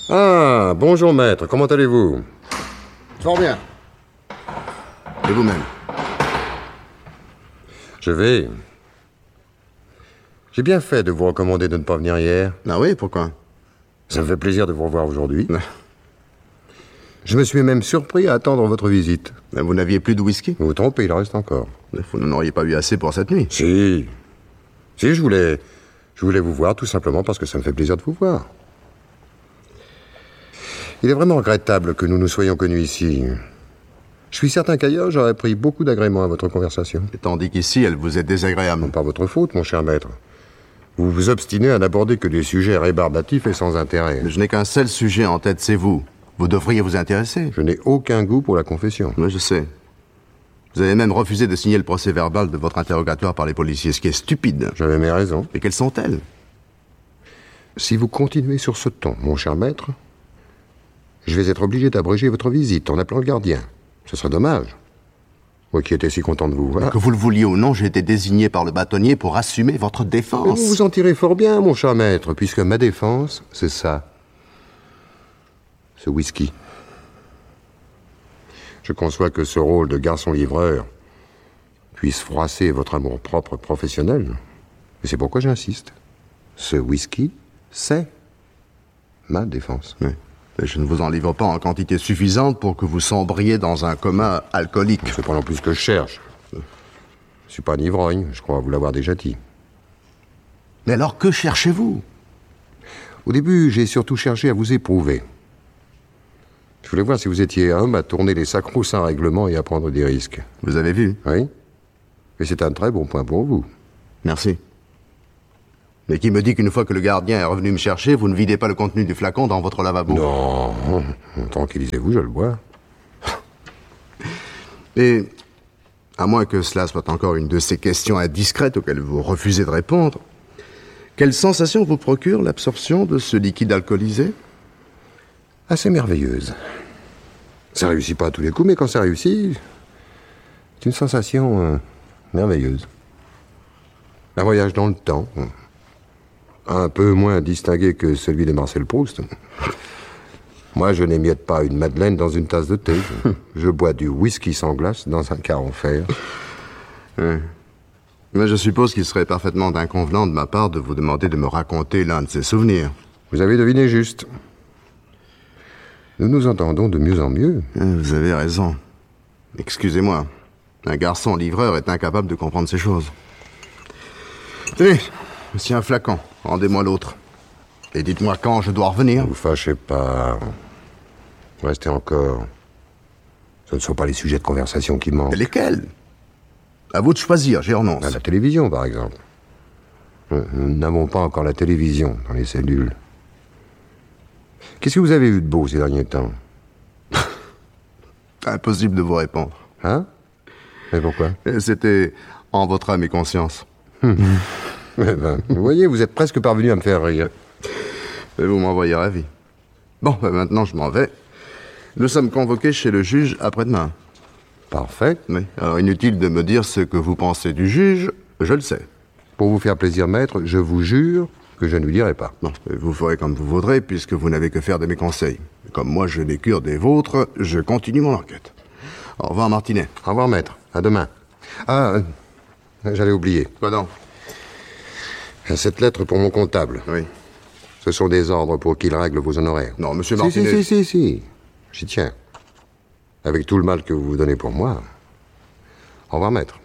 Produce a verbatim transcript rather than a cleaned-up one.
Ah, bonjour maître, comment allez-vous? Fort bien. Et vous-même? Je vais. J'ai bien fait de vous recommander de ne pas venir hier. Ah oui, pourquoi? Ça me fait plaisir de vous revoir aujourd'hui. Je me suis même surpris à attendre votre visite. Mais vous n'aviez plus de whisky? Vous vous trompez, il en reste encore. Vous n'en auriez pas eu assez pour cette nuit? Si. Si, je voulais... Je voulais vous voir tout simplement parce que ça me fait plaisir de vous voir. Il est vraiment regrettable que nous nous soyons connus ici. Je suis certain qu'ailleurs, j'aurais pris beaucoup d'agrément à votre conversation. Et tandis qu'ici, elle vous est désagréable. Non, pas votre faute, mon cher maître. Vous vous obstinez à n'aborder que des sujets rébarbatifs et sans intérêt. Mais je n'ai qu'un seul sujet en tête, c'est vous. Vous devriez vous intéresser. Je n'ai aucun goût pour la confession. Oui, je sais. Vous avez même refusé de signer le procès-verbal de votre interrogatoire par les policiers, ce qui est stupide. J'avais mes raisons. Et quelles sont-elles? Si vous continuez sur ce ton, mon cher maître, je vais être obligé d'abréger votre visite en appelant le gardien. Ce serait dommage. Moi qui étais si content de vous voir. Que vous le vouliez ou non, j'ai été désigné par le bâtonnier pour assumer votre défense. Mais vous vous en tirez fort bien, mon cher maître, puisque ma défense, c'est ça. Ce whisky. Je conçois que ce rôle de garçon-livreur puisse froisser votre amour-propre professionnel. Et c'est pourquoi j'insiste. Ce whisky, c'est ma défense. Oui. Mais je ne vous en livre pas en quantité suffisante pour que vous sombriez dans un coma alcoolique. C'est pas non plus ce que je cherche. Je suis pas un ivrogne, je crois vous l'avoir déjà dit. Mais alors, que cherchez-vous? Au début, j'ai surtout cherché à vous éprouver. Je voulais voir si vous étiez homme à tourner les sacro-saints règlements et à prendre des risques. Vous avez vu? Oui. Et c'est un très bon point pour vous. Merci. Mais qui me dit qu'une fois que le gardien est revenu me chercher, vous ne videz pas le contenu du flacon dans votre lavabo? Non, tranquillisez-vous, je le bois. Et, à moins que cela soit encore une de ces questions indiscrètes auxquelles vous refusez de répondre, quelle sensation vous procure l'absorption de ce liquide alcoolisé? Assez merveilleuse. Ça réussit pas à tous les coups, mais quand ça réussit, c'est une sensation euh, merveilleuse. Un voyage dans le temps, un peu moins distingué que celui de Marcel Proust. Moi, je n'émiote pas une madeleine dans une tasse de thé. Je bois du whisky sans glace dans un carreau en fer. Oui. Mais je suppose qu'il serait parfaitement inconvenant de ma part de vous demander de me raconter l'un de ces souvenirs. Vous avez deviné juste. Nous nous entendons de mieux en mieux. Vous avez raison. Excusez-moi. Un garçon livreur est incapable de comprendre ces choses. Tenez, voici un flacon. Rendez-moi l'autre. Et dites-moi quand je dois revenir. Ne vous fâchez pas. Restez encore. Ce ne sont pas les sujets de conversation qui manquent. Mais lesquels? À vous de choisir, j'y renonce. À la télévision, par exemple. Nous n'avons pas encore la télévision dans les cellules. Qu'est-ce que vous avez vu de beau ces derniers temps? Impossible de vous répondre. Hein? Mais pourquoi? C'était en votre âme et conscience. Eh ben, vous voyez, vous êtes presque parvenu à me faire rire. Et vous m'envoyez ravi. Bon, ben maintenant je m'en vais. Nous sommes convoqués chez le juge après-demain. Parfait. Oui. Alors inutile de me dire ce que vous pensez du juge, je le sais. Pour vous faire plaisir, maître, je vous jure que je ne lui dirai pas. Bon, vous ferez comme vous voudrez, puisque vous n'avez que faire de mes conseils. Comme moi, je les cure des vôtres, je continue mon enquête. Au revoir, Martinet. Au revoir, maître. À demain. Ah, euh, j'allais oublier. Quoi donc? Cette lettre pour mon comptable. Oui. Ce sont des ordres pour qu'il règle vos honoraires. Non, monsieur si, Martinet... Si, si, si, si. J'y tiens. Avec tout le mal que vous vous donnez pour moi. Au revoir, maître.